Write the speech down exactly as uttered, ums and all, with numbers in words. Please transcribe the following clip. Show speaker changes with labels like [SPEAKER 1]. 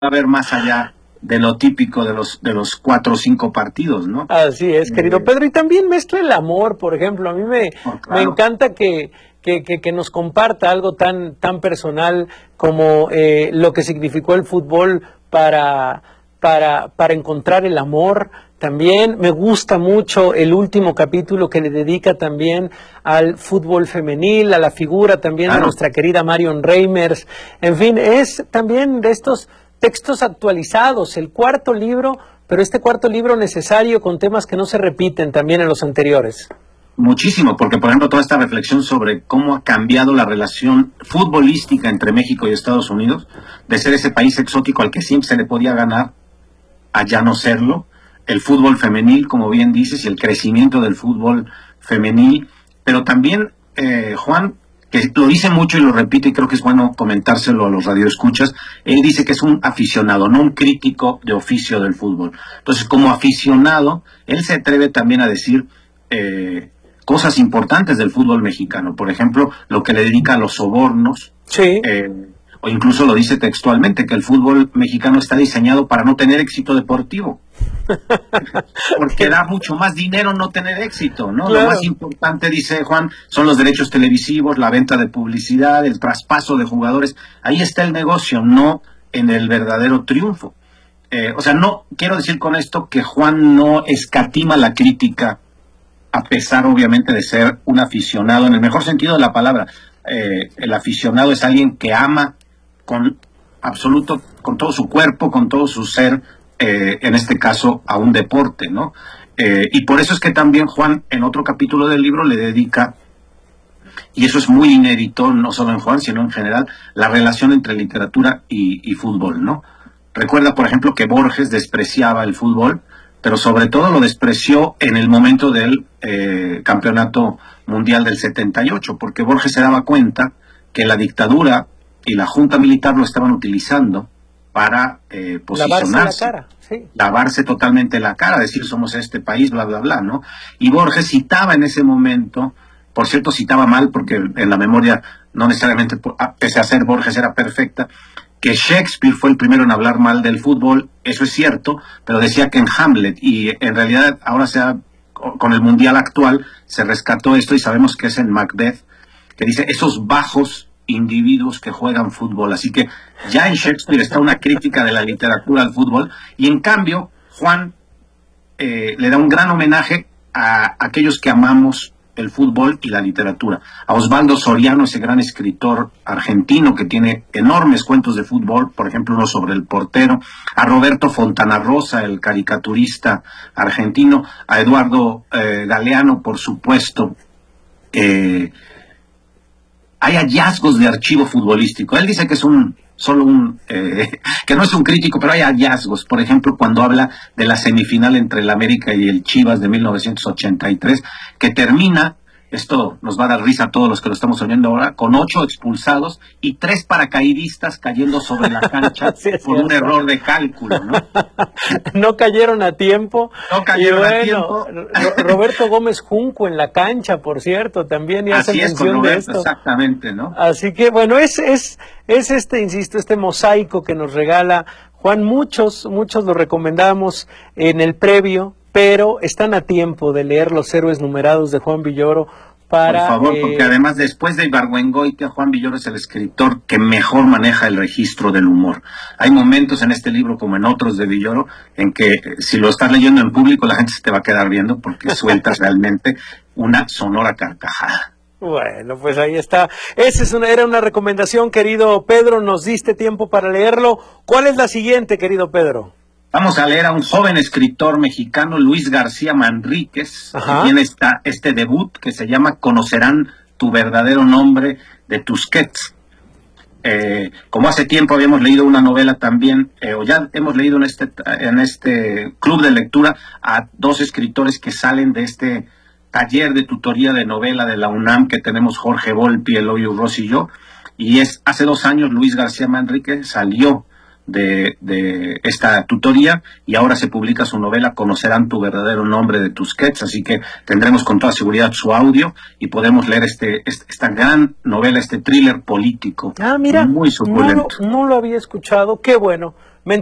[SPEAKER 1] a ver más allá de lo típico de los de los cuatro o cinco partidos, ¿no?
[SPEAKER 2] Así es, querido
[SPEAKER 1] Eh,
[SPEAKER 2] Pedro. Y también mezcla el amor, por ejemplo. A mí me,
[SPEAKER 1] oh,
[SPEAKER 2] me
[SPEAKER 1] claro.
[SPEAKER 2] encanta que, que, que, que nos comparta algo tan, tan personal como eh, lo que significó el fútbol para, para, para encontrar el amor. También me gusta mucho el último capítulo que le dedica también al fútbol femenil, a la figura también
[SPEAKER 1] Claro.
[SPEAKER 2] de nuestra querida Marion Reimers. En fin, es también de estos textos actualizados, el cuarto libro, pero este cuarto libro necesario con temas que no se repiten también en los anteriores.
[SPEAKER 1] Muchísimo, porque por ejemplo toda esta reflexión sobre cómo ha cambiado la relación futbolística entre México y Estados Unidos, de ser ese país exótico al que siempre se le podía ganar, a ya no serlo, el fútbol femenil, como bien dices, y el crecimiento del fútbol femenil, pero también, eh, Juan, que lo dice mucho y lo repite, y creo que es bueno comentárselo a los radioescuchas, él dice que es un aficionado, no un crítico de oficio del fútbol. Entonces, como aficionado, él se atreve también a decir eh, cosas importantes del fútbol mexicano. Por ejemplo, lo que le dedica a los sobornos,
[SPEAKER 2] Sí.
[SPEAKER 1] eh, o incluso lo dice textualmente, que el fútbol mexicano está diseñado para no tener éxito deportivo. Porque da mucho más dinero no tener éxito, ¿no?
[SPEAKER 2] Claro.
[SPEAKER 1] Lo más importante, dice Juan, son los derechos televisivos, la venta de publicidad, el traspaso de jugadores. Ahí está el negocio, no en el verdadero triunfo. Eh, o sea, no quiero decir con esto que Juan no escatima la crítica, a pesar obviamente de ser un aficionado, en el mejor sentido de la palabra. Eh, el aficionado es alguien que ama con absoluto, con todo su cuerpo, con todo su ser, eh, en este caso a un deporte, ¿no? Eh, y por eso es que también Juan, en otro capítulo del libro, le dedica, y eso es muy inédito, no solo en Juan, sino en general, la relación entre literatura y, y fútbol, ¿no? Recuerda, por ejemplo, que Borges despreciaba el fútbol, pero sobre todo lo despreció en el momento del eh, campeonato mundial del setenta y ocho, porque Borges se daba cuenta que la dictadura y la junta militar lo estaban utilizando para eh, posicionarse.
[SPEAKER 2] Lavarse la cara, sí.
[SPEAKER 1] Lavarse totalmente la cara, decir somos este país, bla, bla, bla, ¿no? Y Borges citaba en ese momento, por cierto citaba mal porque en la memoria no necesariamente, pese a ser Borges, era perfecta, que Shakespeare fue el primero en hablar mal del fútbol, eso es cierto, pero decía que en Hamlet, y en realidad ahora se ha, con el mundial actual se rescató esto y sabemos que es en Macbeth, que dice esos bajos individuos que juegan fútbol. Así que ya en Shakespeare está una crítica de la literatura al fútbol, y en cambio Juan eh, le da un gran homenaje a aquellos que amamos el fútbol y la literatura. A Osvaldo Soriano, ese gran escritor argentino que tiene enormes cuentos de fútbol, por ejemplo uno sobre el portero, a Roberto Fontana Rosa, el caricaturista argentino, a Eduardo eh, Galeano, por supuesto. Eh, hay hallazgos de archivo futbolístico. Él dice que es un solo un eh, que no es un crítico, pero hay hallazgos. Por ejemplo, cuando habla de la semifinal entre el América y el Chivas de mil novecientos ochenta y tres, que termina, esto nos va a dar risa a todos los que lo estamos oyendo ahora, con ocho expulsados y tres paracaidistas cayendo sobre la cancha
[SPEAKER 2] Sí, es
[SPEAKER 1] por un
[SPEAKER 2] cierto.
[SPEAKER 1] error de cálculo, ¿no?
[SPEAKER 2] No cayeron a tiempo.
[SPEAKER 1] No cayeron
[SPEAKER 2] y
[SPEAKER 1] a
[SPEAKER 2] bueno,
[SPEAKER 1] tiempo.
[SPEAKER 2] Ro- Roberto Gómez Junco en la cancha, por cierto, también ya hace
[SPEAKER 1] Así es, con
[SPEAKER 2] mención de
[SPEAKER 1] Roberto,
[SPEAKER 2] esto.
[SPEAKER 1] exactamente, ¿no?
[SPEAKER 2] Así que bueno, es, es, es este, insisto, este mosaico que nos regala Juan. Muchos, muchos lo recomendamos en el previo, pero están a tiempo de leer Los héroes numerados de Juan Villoro para...
[SPEAKER 1] Por favor,
[SPEAKER 2] eh,
[SPEAKER 1] porque además después de Ibargüengoitia, Juan Villoro es el escritor que mejor maneja el registro del humor. Hay momentos en este libro, como en otros de Villoro, en que eh, si lo estás leyendo en público la gente se te va a quedar viendo porque sueltas realmente una sonora carcajada.
[SPEAKER 2] Bueno, pues ahí está. Esa es una, era una recomendación, querido Pedro. Nos diste tiempo para leerlo. ¿Cuál es la siguiente, querido Pedro?
[SPEAKER 1] Vamos a leer a un joven escritor mexicano, Luis García Manríquez,
[SPEAKER 2] Ajá.
[SPEAKER 1] que tiene esta, este debut que se llama Conocerán tu verdadero nombre, de Tusquets. Eh, como hace tiempo habíamos leído una novela también, eh, o ya hemos leído en este, en este club de lectura a dos escritores que salen de este taller de tutoría de novela de la UNAM que tenemos Jorge Volpi, Eloy Urroz y yo, y es hace dos años Luis García Manríquez salió de, de esta tutoría y ahora se publica su novela Conocerán tu verdadero nombre, de Tusquets, así que tendremos con toda seguridad su audio y podemos leer este, este esta gran novela, este thriller político,
[SPEAKER 2] Ah, mira,
[SPEAKER 1] muy
[SPEAKER 2] no,
[SPEAKER 1] suculento.
[SPEAKER 2] lo- no lo había escuchado. Qué bueno.